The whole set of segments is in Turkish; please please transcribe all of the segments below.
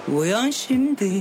Uyan şimdi.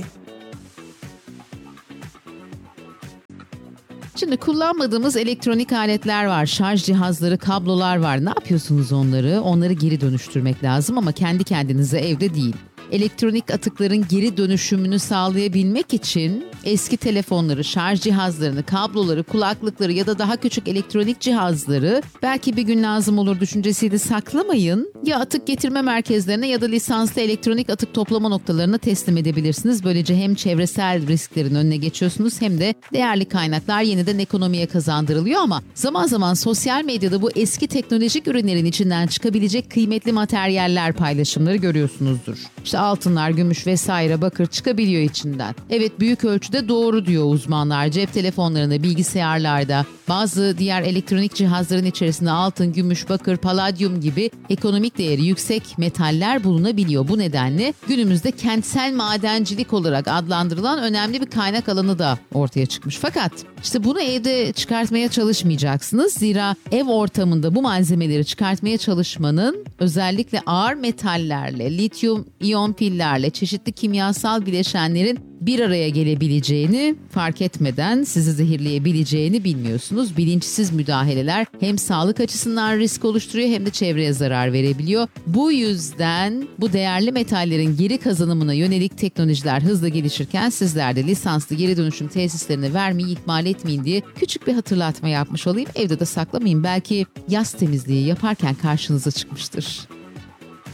Şimdi kullanmadığımız elektronik aletler var, şarj cihazları, kablolar var. Ne yapıyorsunuz onları? Onları geri dönüştürmek lazım ama kendi kendinize evde değil. Elektronik atıkların geri dönüşümünü sağlayabilmek için eski telefonları, şarj cihazlarını, kabloları, kulaklıkları ya da daha küçük elektronik cihazları belki bir gün lazım olur düşüncesiyle saklamayın. Ya atık getirme merkezlerine ya da lisanslı elektronik atık toplama noktalarına teslim edebilirsiniz. Böylece hem çevresel risklerin önüne geçiyorsunuz hem de değerli kaynaklar yeniden ekonomiye kazandırılıyor ama zaman zaman sosyal medyada bu eski teknolojik ürünlerin içinden çıkabilecek kıymetli materyaller paylaşımları görüyorsunuzdur. İşte altınlar, gümüş vesaire, bakır çıkabiliyor içinden. Evet, büyük ölçüde doğru diyor uzmanlar. Cep telefonlarında, bilgisayarlarda, bazı diğer elektronik cihazların içerisinde altın, gümüş, bakır, paladyum gibi ekonomik değeri yüksek metaller bulunabiliyor. Bu nedenle günümüzde kentsel madencilik olarak adlandırılan önemli bir kaynak alanı da ortaya çıkmış. Fakat işte bunu evde çıkartmaya çalışmayacaksınız. Zira ev ortamında bu malzemeleri çıkartmaya çalışmanın özellikle ağır metallerle, lityum iyon pillerle, çeşitli kimyasal bileşenlerin bir araya gelebileceğini fark etmeden sizi zehirleyebileceğini bilmiyorsunuz. Bilinçsiz müdahaleler hem sağlık açısından risk oluşturuyor hem de çevreye zarar verebiliyor. Bu yüzden bu değerli metallerin geri kazanımına yönelik teknolojiler hızla gelişirken sizler de lisanslı geri dönüşüm tesislerine vermeyi ihmal etmeyin diye küçük bir hatırlatma yapmış olayım. Evde de saklamayın. Belki yaz temizliği yaparken karşınıza çıkmıştır.